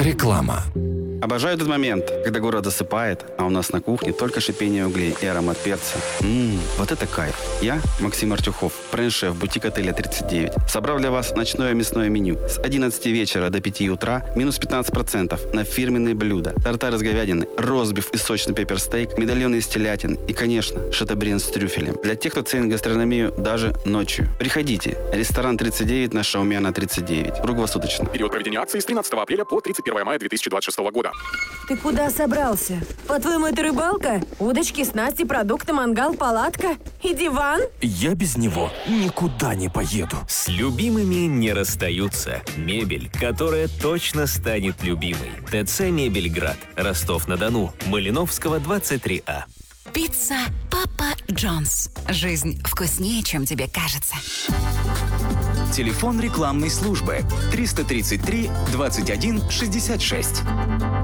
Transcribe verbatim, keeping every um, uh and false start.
Реклама. Обожаю этот момент, когда город засыпает, а у нас на кухне только шипение углей и аромат перца. Ммм, вот это кайф. Я, Максим Артюхов, бренд-шеф бутик-отеля тридцать девять. Собрал для вас ночное мясное меню. С одиннадцати вечера до пяти утра минус пятнадцать процентов на фирменные блюда. Тартар из говядины, ростбиф и сочный пепперстейк, медальоны из телятины и, конечно, шатабрин с трюфелем. Для тех, кто ценит гастрономию даже ночью. Приходите. Ресторан тридцать девять на Шаумяна тридцать девять. Круглосуточно. Период проведения акции с тринадцатого апреля по тридцать первое мая две тысячи двадцать шестого года. Ты куда собрался? По-твоему, это рыбалка? Удочки, снасти, продукты, мангал, палатка и диван? Я без него никуда не поеду. С любимыми не расстаются. Мебель, которая точно станет любимой. ТЦ «Мебельград». Ростов-на-Дону. Малиновского, двадцать три А. Пицца Папа Джонс. Жизнь вкуснее, чем тебе кажется. Телефон рекламной службы триста тридцать три двадцать один шестьдесят шесть.